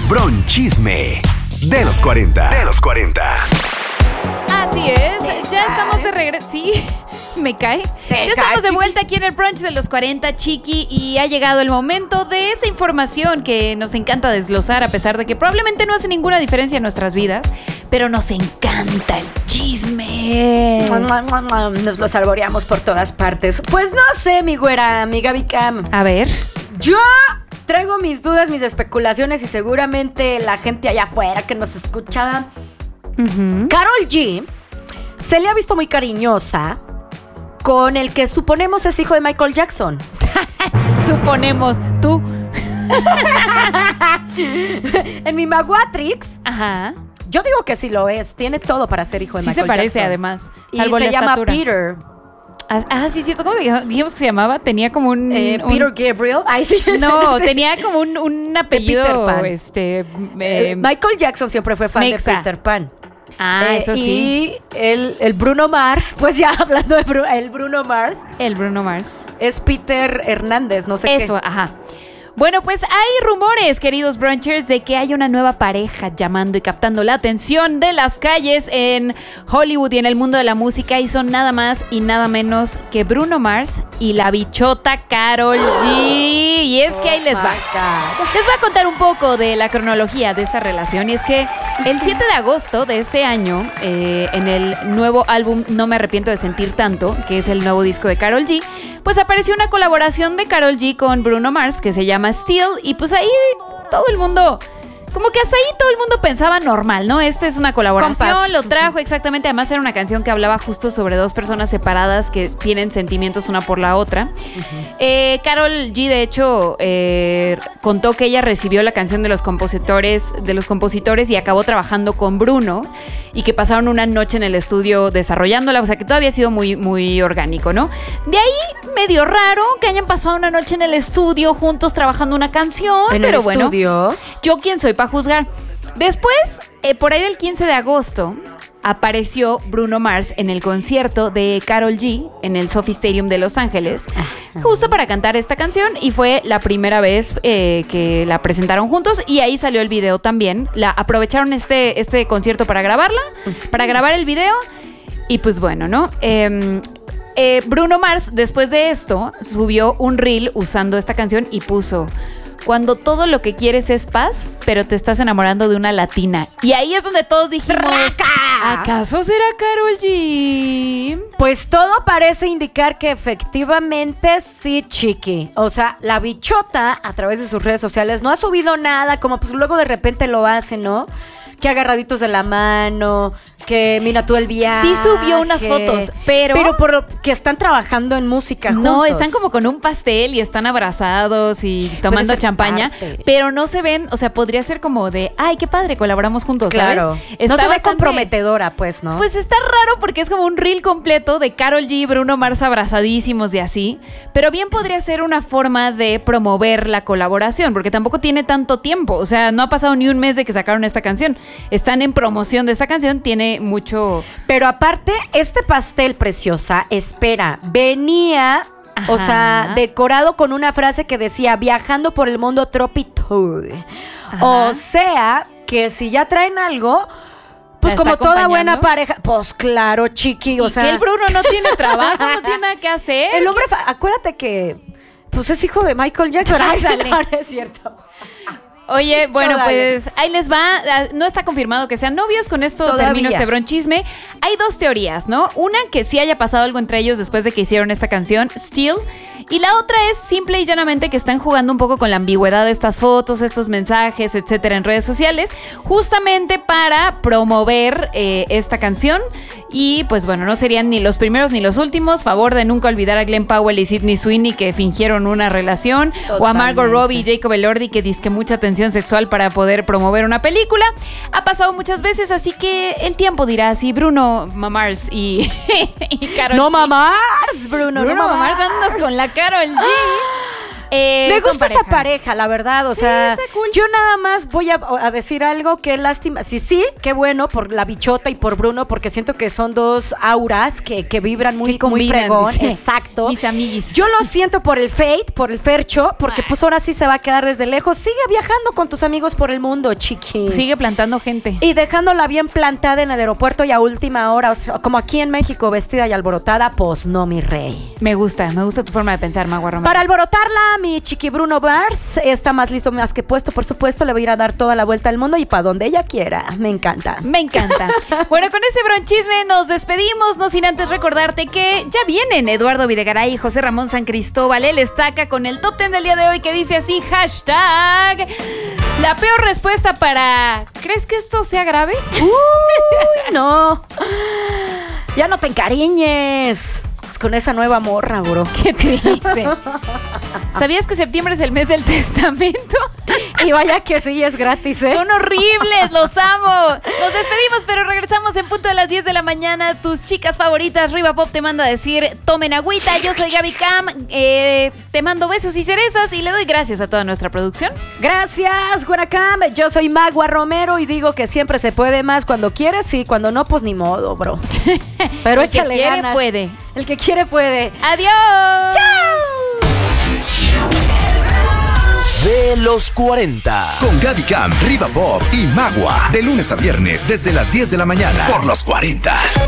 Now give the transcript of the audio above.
Bronchisme de los 40. Así es, ya estamos de regreso. Sí, me cae. Ya estamos de vuelta aquí en el brunch de los 40, Chiqui, y ha llegado el momento de esa información que nos encanta desglosar, a pesar de que probablemente no hace ninguna diferencia en nuestras vidas, pero nos encanta el chisme. Nos lo saboreamos por todas partes. Pues no sé, mi güera, mi Gaby Cam. A ver. Yo traigo mis dudas, mis especulaciones y seguramente la gente allá afuera que nos escucha. Karol G se le ha visto muy cariñosa con el que suponemos es hijo de Michael Jackson. Suponemos, tú. En mi Maguatrix, Ajá. yo digo que sí lo es. Tiene todo para ser hijo de Sí Michael se parece, Jackson. además. Y Salvo se la llama estatura. Peter. Sí, cierto. ¿Cómo dijimos que se llamaba? Tenía como un... Peter Gabriel. Ay, sí. No, Sí. tenía como un apellido. Peter Pan. Michael Jackson siempre fue fan Mexa. de Peter Pan. Eso sí. Y el Bruno Mars, pues ya hablando de el Bruno Mars, El Bruno Mars. es Peter Hernández, no sé Eso, ajá. Bueno, pues hay rumores, queridos brunchers, de que hay una nueva pareja llamando y captando la atención de las calles en Hollywood y en el mundo de la música, y son nada más y nada menos que Bruno Mars y la bichota Karol G. Y es que ahí les va. Les voy a contar un poco de la cronología de esta relación, y es que el 7 de agosto de este año, en el nuevo álbum No Me Arrepiento de Sentir Tanto, que es el nuevo disco de Karol G, pues apareció una colaboración de Karol G con Bruno Mars que se llama Still, y pues ahí todo el mundo, como que hasta ahí todo el mundo pensaba normal, ¿no? Esta es una colaboración, Compas. lo trajo exactamente, además era una canción que hablaba justo sobre dos personas separadas que tienen sentimientos una por la otra. Karol G, de hecho, contó que ella recibió la canción de los compositores y acabó trabajando con Bruno, y que pasaron una noche en el estudio desarrollándola, o sea que todo había sido muy, muy orgánico, ¿no? De ahí, medio raro que hayan pasado una noche en el estudio juntos trabajando una canción, En pero el bueno, estudio. yo quién soy para juzgar. Después, por ahí del 15 de agosto, apareció Bruno Mars en el concierto de Karol G en el SoFi Stadium de Los Ángeles, justo para cantar esta canción, y fue la primera vez que la presentaron juntos, y ahí salió el video también. Aprovecharon este concierto para grabar el video, y pues bueno, ¿no? Bruno Mars, después de esto, subió un reel usando esta canción y puso: cuando todo lo que quieres es paz, pero te estás enamorando de una latina. Y ahí es donde todos dijimos: ¿acaso será Karol G? Pues todo parece indicar que efectivamente sí, Chiqui. O sea, la bichota a través de sus redes sociales no ha subido nada, como pues luego de repente lo hace, ¿no? Que agarraditos de la mano, que mira tú el viaje. Sí subió unas fotos, pero por lo que están trabajando en música juntos. no, están como con un pastel y están abrazados y tomando ser champaña, parte. pero no se ven, o sea, podría ser como de, ay, qué padre, colaboramos juntos, Claro. ¿sabes? No Está se ve bastante comprometedora, pues, ¿no? Pues está raro porque es como un reel completo de Karol G y Bruno Mars abrazadísimos y así, pero bien podría ser una forma de promover la colaboración, porque tampoco tiene tanto tiempo, o sea, no ha pasado ni un mes de que sacaron esta canción. Están en promoción de esta canción, tiene mucho... Pero aparte, este pastel, preciosa, espera, venía, Ajá. o sea, decorado con una frase que decía viajando por el mundo Tropitour. Ajá. O sea, que si ya traen algo, pues ¿La como está toda acompañando? buena pareja, pues claro, Chiqui, o Y sea... que el Bruno no tiene trabajo, no tiene nada que hacer. El hombre, acuérdate que, pues es hijo de Michael Jackson. Ay, Ándale. no, no es cierto. Oye, bueno, Dale. pues ahí les va. No está confirmado que sean novios. Con esto Todavía. termino este bronchisme. Hay dos teorías, ¿no? Una, que sí haya pasado algo entre ellos después de que hicieron esta canción, Still. Y la otra es simple y llanamente que están jugando un poco con la ambigüedad de estas fotos, estos mensajes, etcétera, en redes sociales, justamente para promover esta canción. Y pues bueno, no serían ni los primeros ni los últimos. Favor de nunca olvidar a Glenn Powell y Sydney Sweeney, que fingieron una relación. Totalmente. O a Margot Robbie y Jacob Elordi, que dizque mucha tensión sexual para poder promover una película. Ha pasado muchas veces, así que el tiempo dirá si Bruno Mars y Karol No G. mamás, Bruno, Bruno no Mars, mamás. andas con la Karol G. Me son gusta esa pareja, la verdad. O sea, está cool. yo nada más voy a decir algo. Qué lástima. Sí, qué bueno por la bichota y por Bruno, porque siento que son dos auras que vibran muy, Que combinan, muy fregón. sí. Exacto. Mis amiguis. Yo lo siento por el Fate, por el Fercho, porque pues ahora sí se va a quedar desde lejos. Sigue viajando con tus amigos por el mundo, chiqui. Sigue plantando gente. Y dejándola bien plantada en el aeropuerto y a última hora, o sea, como aquí en México, vestida y alborotada, pues no, mi rey. Me gusta tu forma de pensar, Magua Romero. Para alborotarla, mi chiqui Bruno Mars está más listo, más que puesto, por supuesto. Le voy a ir a dar toda la vuelta al mundo y para donde ella quiera. Me encanta. Me encanta. Bueno, con ese bronchisme nos despedimos, no sin antes recordarte que ya vienen Eduardo Videgaray y José Ramón San Cristóbal, el estaca, con el top 10 del día de hoy que dice así, hashtag, la peor respuesta para, ¿crees que esto sea grave? Uy, no. Ya no te encariñes. Pues con esa nueva morra, bro. ¿Qué te dice? ¿Sabías que septiembre es el mes del testamento? Y vaya que sí, es gratis, ¿eh? Son horribles, los amo. Nos despedimos, pero regresamos en punto de las 10 de la mañana. Tus chicas favoritas, Riva Pop te manda a decir, tomen agüita. Yo soy Gaby Cam, te mando besos y cerezas y le doy gracias a toda nuestra producción. Gracias, Guanacam. Yo soy Magua Romero y digo que siempre se puede más cuando quieres y cuando no, pues ni modo, bro. Pero El que échale quiere, ganas. puede. El que quiere puede. ¡Adiós! ¡Chao! De los 40. Con Gaby Cam, Riva Pop y Magua. De lunes a viernes desde las 10 de la mañana. Por los 40.